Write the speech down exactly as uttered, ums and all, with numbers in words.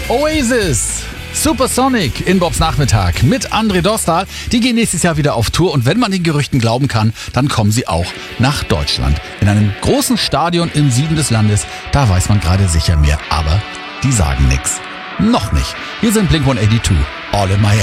Oasis, Supersonic in Bobs Nachmittag mit André Dostal. Die gehen nächstes Jahr wieder auf Tour und wenn man den Gerüchten glauben kann, dann kommen sie auch nach Deutschland. In einem großen Stadion im Süden des Landes, da weiß man gerade sicher mehr, aber die sagen nix. Noch nicht. Hier sind Blink hundertzweiundachtzig, All in My Head.